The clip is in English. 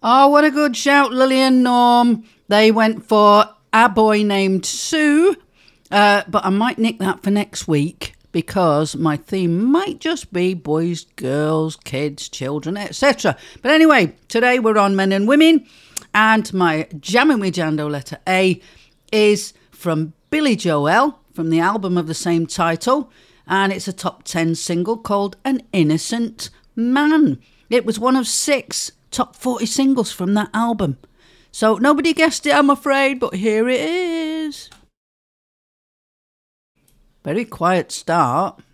Oh, what a good shout, Lily and Norm. They went for A Boy Named Sue, but I might nick that for next week because my theme might just be boys, girls, kids, children, etc. But anyway, today we're on men and women, and my Jammin' with Jando letter A is from Billy Joel from the album of the same title, and it's a top 10 single called An Innocent Man. It was one of 6 top 40 singles from that album. So nobody guessed it, I'm afraid, but here it is. Very quiet start.